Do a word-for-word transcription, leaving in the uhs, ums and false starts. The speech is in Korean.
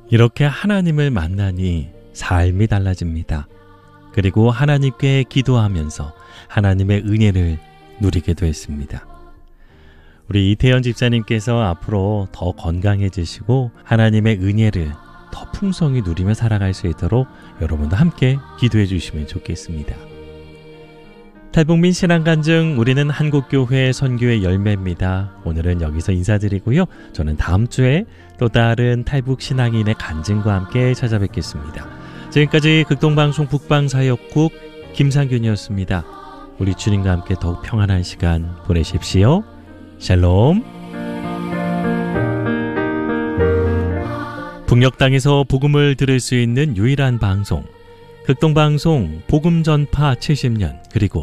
이렇게 하나님을 만나니 삶이 달라집니다. 그리고 하나님께 기도하면서 하나님의 은혜를 누리게 됐습니다. 우리 이태현 집사님께서 앞으로 더 건강해지시고 하나님의 은혜를 더 풍성히 누리며 살아갈 수 있도록 여러분도 함께 기도해 주시면 좋겠습니다. 탈북민 신앙간증, 우리는 한국교회 선교의 열매입니다. 오늘은 여기서 인사드리고요. 저는 다음 주에 또 다른 탈북 신앙인의 간증과 함께 찾아뵙겠습니다. 지금까지 극동방송 북방사역국 김상균이었습니다. 우리 주님과 함께 더욱 평안한 시간 보내십시오. 샬롬. 북녘 땅에서 복음을 들을 수 있는 유일한 방송, 극동방송 복음전파 칠십 년, 그리고